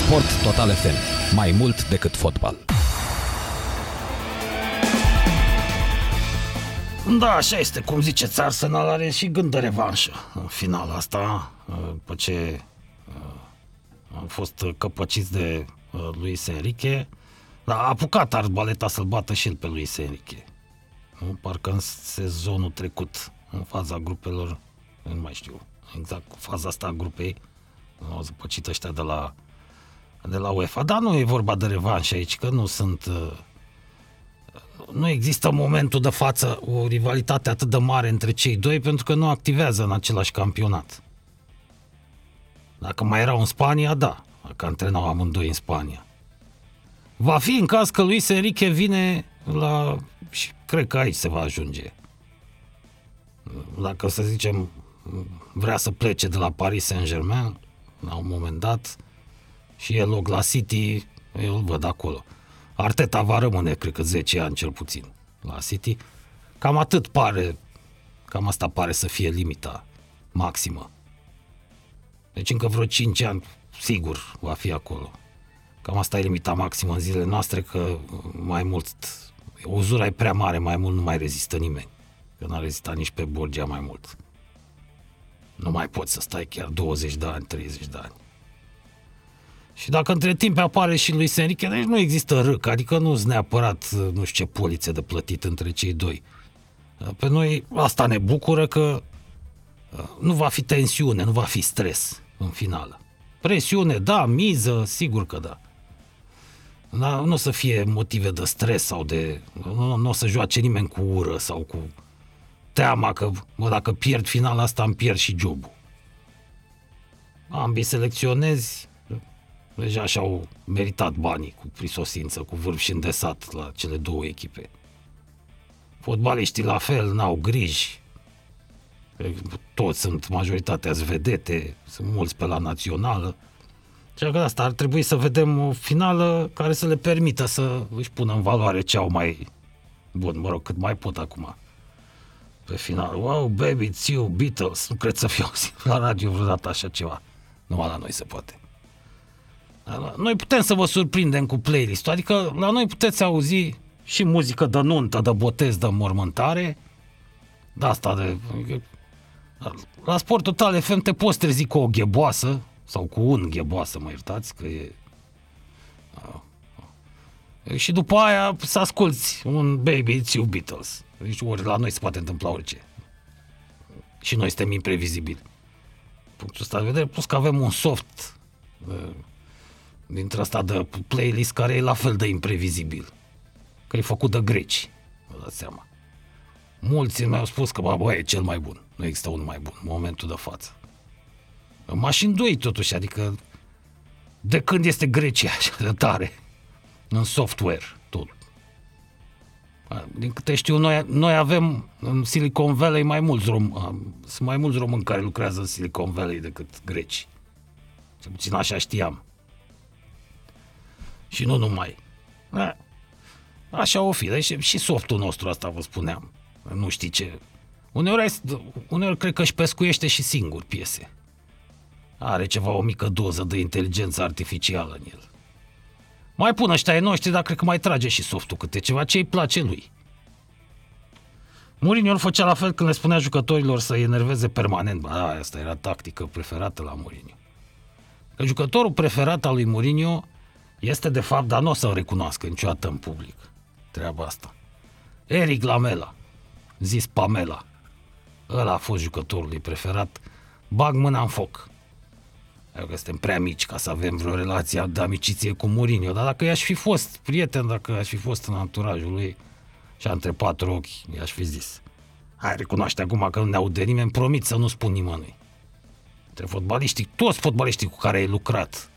Sport Total FM. Mai mult decât fotbal. Da, așa este, cum ziceți, Arsenal are și gând de revanșă în finala asta, după ce au fost căpăciți de Luis Enrique, dar a apucat Arbaleta să-l bată și el pe Luis Enrique. Parcă în sezonul trecut, în faza grupelor, nu mai știu exact faza asta a grupei, au zăpăcit ăștia de la UEFA, dar nu e vorba de revanșă aici, că nu există în momentul de față o rivalitate atât de mare între cei doi, pentru că nu activează în același campionat. Dacă mai erau în Spania, da, că antrenau amândoi în Spania. Va fi în caz că Luis Enrique vine și cred că aici se va ajunge. Dacă, să zicem, vrea să plece de la Paris Saint-Germain la un moment dat și e loc la City, eu îl văd acolo. Arteta va rămâne, cred că 10 ani cel puțin la City. Cam atât pare, cam asta pare să fie limita maximă. Deci încă vreo 5 ani sigur va fi acolo. Cam asta e limita maximă în zilele noastre, că mai mult, uzura e prea mare, mai mult nu mai rezistă nimeni. Că n-a rezistat nici pe Borgia mai mult. Nu mai poți să stai chiar 20 de ani, 30 de ani. Și dacă între timp apare și Luis Enrique, deci nu există râc, adică nu sunt neapărat, nu știu ce polițe de plătit între cei doi. Pe noi asta ne bucură, că nu va fi tensiune, nu va fi stres în finală. Presiune, da, miză, sigur că da. Nu o să fie motive de stres sau nu o să joace nimeni cu ură sau cu teama că, dacă pierd finala asta, îmi pierd și jobul. Ambii selecționezi, deja și-au meritat banii cu prisosință, cu vârf și îndesat la cele două echipe. Fotbaliștii la fel, n-au griji. Toți sunt, majoritatea sunt vedete, sunt mulți pe la națională. Și că asta ar trebui să vedem o finală care să le permită să își pună în valoare ce au mai bun, mă rog, cât mai pot acum. Pe final, wow, baby, it's you, Beatles. Nu cred să fiu auzit la radio vreodată așa ceva. Numai la noi se poate. Noi putem să vă surprindem cu playlist-ul, adică la noi puteți auzi și muzică de nuntă, de botez, de mormântare, de asta la Sport Total FM te poți trezi cu o gheboasă, sau cu un gheboasă, mă iertați, că e... Și după aia să asculți un Baby It's You Beatles. Deci ori la noi se poate întâmpla orice. Și noi suntem imprevizibili. Punctul ăsta de vedere, plus că avem un soft dintre ăsta de playlist care e la fel de imprevizibil. Că e făcut de greci, vă dați seama. Mulți mi-au spus că bă, e cel mai bun. Nu există unul mai bun în momentul de față. Mașini 2 totuși, adică de când este Grecia așa de tare în software, tot. Din câte știu, noi avem în Silicon Valley sunt mai mulți români care lucrează în Silicon Valley decât greci. Cel puțin așa știam. Și nu numai. Așa o fi. Deci și softul nostru, asta vă spuneam. Nu știi ce. Uneori cred că își pescuiește și singur piese. Are o mică doză de inteligență artificială în el. Mai pun ăștia ai noștri, dar cred că mai trage și softul câte ceva ce îi place lui. Mourinho îl făcea la fel când le spunea jucătorilor să-i enerveze permanent. Asta era tactică preferată la Mourinho. Că jucătorul preferat al lui Mourinho este de fapt, dar nu o să-l recunoască niciodată în public, treaba asta, Eric Lamela, zis Pamela. Ăla a fost jucătorul lui preferat. Bag mâna în foc. Eu că suntem prea mici ca să avem vreo relație de amiciție cu Mourinho, dar dacă i-aș fi fost prieten, dacă aș fi fost în anturajul lui și între 4 ochi, i-aș fi zis: hai, recunoaște acum că nu ne aude nimeni, promit să nu spun nimănui. Între fotbaliștii, toți fotbaliștii cu care ai lucrat,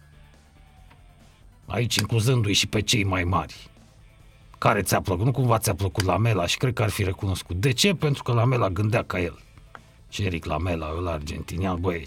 aici incluzându-i și pe cei mai mari, care ți-a plăcut? Nu cumva ți-a plăcut Lamela și cred că ar fi recunoscut. De ce? Pentru că Lamela gândea ca el. Și Eric Lamela, ăla argentinian, băi,